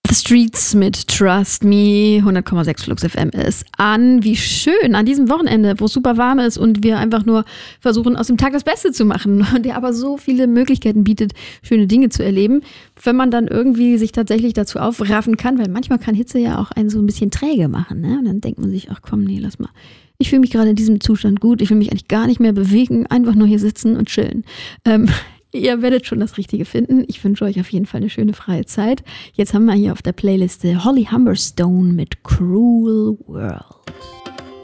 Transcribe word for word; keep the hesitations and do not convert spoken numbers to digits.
The Streets mit Trust Me. hundert Komma sechs Flux F M ist an. Wie schön an diesem Wochenende, wo es super warm ist und wir einfach nur versuchen, aus dem Tag das Beste zu machen und der aber so viele Möglichkeiten bietet, schöne Dinge zu erleben, wenn man dann irgendwie sich tatsächlich dazu aufraffen kann, weil manchmal kann Hitze ja auch einen so ein bisschen träge machen, ne? Und dann denkt man sich, ach komm, nee, lass mal. Ich fühle mich gerade in diesem Zustand gut, ich will mich eigentlich gar nicht mehr bewegen, einfach nur hier sitzen und chillen. Ähm, Ihr werdet schon das Richtige finden. Ich wünsche euch auf jeden Fall eine schöne freie Zeit. Jetzt haben wir hier auf der Playliste Holly Humberstone mit Cruel World.